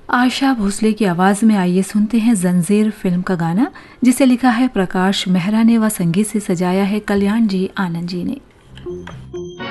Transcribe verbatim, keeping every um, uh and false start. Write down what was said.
आशा भोसले की आवाज में आइए सुनते हैं जंजीर फिल्म का गाना, जिसे लिखा है प्रकाश मेहरा ने व संगीत से सजाया है कल्याण जी आनंद जी ने।